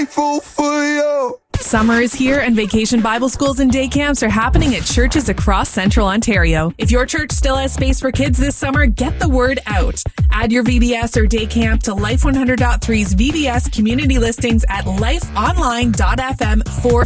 Full for you. Summer is here and vacation Bible schools and day camps are happening at churches across Central Ontario. If your church still has space for kids this summer, get the word out. Add your VBS or day camp to Life 100.3's VBS community listings at lifeonline.fm